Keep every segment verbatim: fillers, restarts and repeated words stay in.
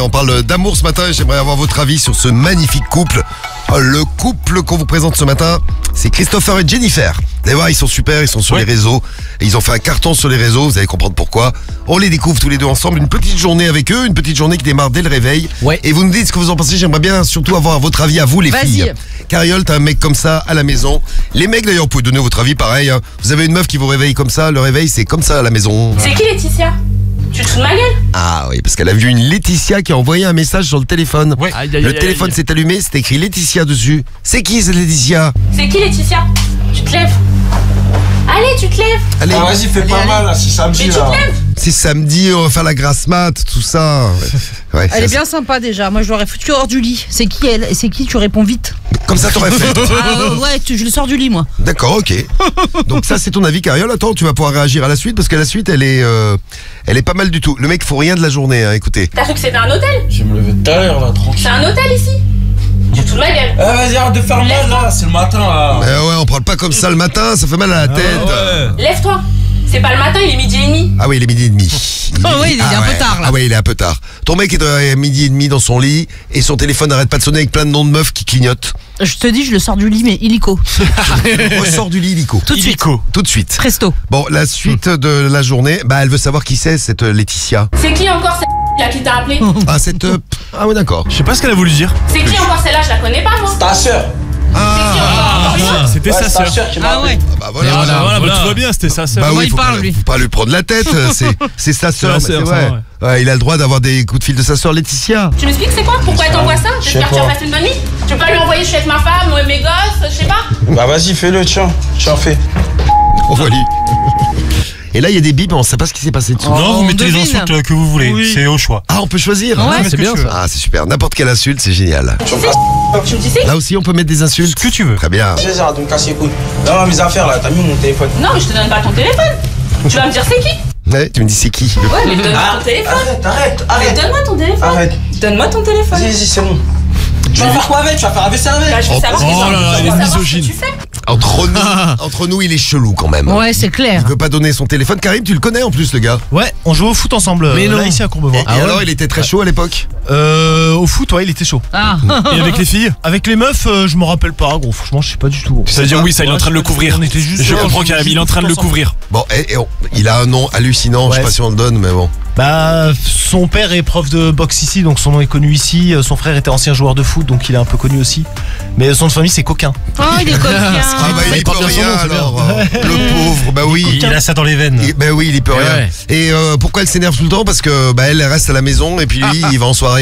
on parle d'amour ce matin et j'aimerais avoir votre avis sur ce magnifique couple. Le couple qu'on vous présente ce matin, c'est Christopher et Jennifer. Vous allez voir, ils sont super, ils sont sur ouais. les réseaux. Et ils ont fait un carton sur les réseaux, vous allez comprendre pourquoi. On les découvre tous les deux ensemble, une petite journée avec eux, une petite journée qui démarre dès le réveil. Ouais. Et vous nous dites ce que vous en pensez, j'aimerais bien surtout avoir votre avis à vous les Vas-y. filles. Cariole, t'as un mec comme ça à la maison. Les mecs d'ailleurs, vous pouvez donner votre avis pareil. Hein. Vous avez une meuf qui vous réveille comme ça, le réveil c'est comme ça à la maison. C'est qui Laetitia? Tu te fous de ma gueule? Ah oui, parce qu'elle a vu une Laetitia qui a envoyé un message sur le téléphone. Ouais. Aïe, aïe, Le aïe, téléphone aïe. s'est allumé, c'est écrit Laetitia dessus. C'est qui cette Laetitia? C'est qui Laetitia? Tu te lèves. Allez, tu te lèves. Allez, Ah vas-y, fais pas mal là, c'est Mais samedi tu là. te lèves. c'est samedi, on va faire la grasse mat, tout ça. Ouais, Elle c'est est bien sympa déjà. Moi, je l'aurais foutu hors du lit. C'est qui elle? Et c'est qui? Tu réponds vite. Comme ça t'aurais fait. Ah euh, ouais, tu- je le sors du lit, moi. D'accord, ok. Donc ça c'est ton avis, Cariole. Attends, tu vas pouvoir réagir à la suite parce que la suite elle est, euh, elle est pas mal du tout. Le mec faut rien de la journée, hein, écoutez. T'as cru que c'était un hôtel? Je vais me lever tout à l'heure là, tranquille. C'est un hôtel ici? Tu te fous de ma gueule. Ah vas-y, arrête de faire mal là, c'est le matin là. Mais ouais, on parle pas comme ça le matin, ça fait mal à la tête. Lève-toi. C'est pas le matin, il est midi et demi. Ah oui, il est midi et demi. Oh oui, il est un peu tard, là. Ah oui, il est un peu tard. Ton mec est à midi et demi dans son lit et son téléphone n'arrête pas de sonner avec plein de noms de meufs qui clignotent. Je te dis, je le sors du lit, mais illico. Ressort du lit, Lico. Tout de suite. Illico. Tout de suite. Presto. Bon, la suite de la journée, bah elle veut savoir qui c'est cette euh, Laetitia. C'est qui encore cette là qui t'a appelé? Ah cette euh, ah ouais d'accord. Je sais pas ce qu'elle a voulu dire. C'est qui encore celle-là? Je la connais pas moi. Ta sœur. Ah, C'est qui encore? Encore une autre? C'était Ouais, sa c'est ta sœur. sœur qui m'a Ah appelé. ouais. bah voilà. Voilà, voilà. voilà, voilà. bah, tout va bien, c'était sa sœur. Bah Comment oui, il faut, parle, pas, lui faut pas lui prendre la tête, c'est c'est sa sœur, C'est mais la c'est sœur, vrai. ça, ouais. Ouais, il a le droit d'avoir des coups de fil de sa sœur Laetitia. Tu m'expliques c'est quoi? Pourquoi elle t'envoie ça? Je sais J'espère que tu pas. vas passer une bonne nuit. Tu peux pas lui envoyer je suis avec ma femme, ou mes gosses, je sais pas. Bah vas-y, fais-le, tiens. Tiens, fais. On va lui. Et là, il y a des bips, on sait pas ce qui s'est passé dessous. Oh, Non, vous on mettez les devine. insultes que vous voulez, Oui. c'est au choix. Ah, on peut choisir. Ouais, Ah, c'est bien ça. Ah, c'est super. N'importe quelle insulte, c'est génial. Tu me casses. Tu me dis c'est qui? Là aussi, on peut mettre des insultes. Ce que tu veux. Très bien. J'ai de me casser les couilles. Non, mes affaires là, t'as mis mon téléphone. Non mais je te donne pas ton téléphone. Tu vas me dire c'est qui? Ouais, tu me dis c'est qui? Ouais mais donne-moi ton téléphone. Arrête, arrête, Mais arrête. donne-moi ton téléphone. Arrête. Donne-moi ton téléphone. Vas-y, vas-y, c'est bon. Tu vas faire quoi avec? Tu vas faire un vaisselle Bah, avec? je veux savoir ce que oh ça- là là, je veux il est savoir ce que misogyne. tu fais. Entre nous, entre nous, il est chelou quand même. Ouais, c'est clair. Il veut pas donner son téléphone. Karim, tu le connais en plus, le gars. Ouais, on joue au foot ensemble. Mais euh, non. Là, ici à Courbevoie. Et alors, il était très chaud à l'époque. Euh, au foot, ouais, il était chaud. Ah. Et avec les filles? Avec les meufs, euh, je me rappelle pas, gros. Franchement, je sais pas du tout. Ça veut dire oui, ça, il est en train de le couvrir. On était juste Je là, comprends on Karim, jouait il est en train de le ensemble. couvrir. Bon, et, et on- il a un nom hallucinant. je sais Ouais, pas si on le donne, mais bon. Bah, son père est prof de boxe ici, donc son nom est connu ici. Euh, Son frère était ancien joueur de foot, donc il est un peu connu aussi. Mais son nom de famille, c'est Coquin. Oh, il est coquin. Ah bah, il il y peut porte bien son rien nom, c'est bien. alors. euh, le pauvre, bah oui. Il Il, a ça dans les veines. bah oui, il y peut Eh rien. ouais. Et euh, pourquoi elle s'énerve tout le temps? Parce que bah elle reste à la maison et puis lui, il va en soirée.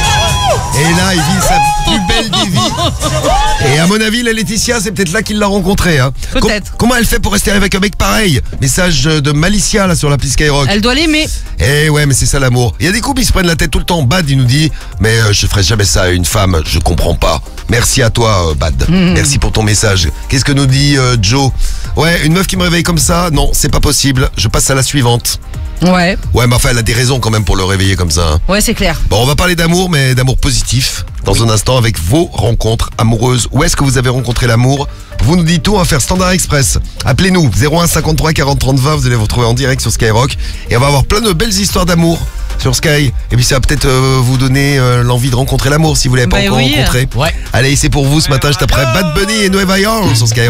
Et là, il vit sa plus belle des vies. Et à mon avis, la Laetitia, c'est peut-être là qu'il l'a rencontrée. Hein. Peut-être. Com- comment elle fait pour rester avec un mec pareil? Message de Malicia là sur l'appli Skyrock. Elle doit l'aimer. Eh ouais, mais c'est ça l'amour. Il y a des couples, ils se prennent la tête tout le temps. Bad, il nous dit, mais euh, je ferai jamais ça à une femme, je comprends pas. Merci à toi, euh, Bad. Merci pour ton message. Qu'est-ce que nous dit euh, Joe? Ouais, une meuf qui me réveille comme ça, non, c'est pas possible. Je passe à la suivante. Ouais. Ouais, mais enfin, elle a des raisons quand même pour le réveiller comme ça. hein. Ouais, c'est clair. Bon, on va parler d'amour, mais d'amour positif. Dans un instant, avec vos rencontres amoureuses. Où est-ce que vous avez rencontré l'amour? Vous nous dites tout, on va faire Standard Express. Appelez-nous, zéro un cinquante-trois quarante trente vingt, vous allez vous retrouver en direct sur Skyrock. Et on va avoir plein de belles histoires d'amour sur Sky. Et puis ça va peut-être euh, vous donner euh, l'envie de rencontrer l'amour si vous l'avez pas Bah encore oui. rencontré. Ouais. Allez, c'est pour vous ce matin, je taperai Bad Bunny et Nueva York sur Skyrock.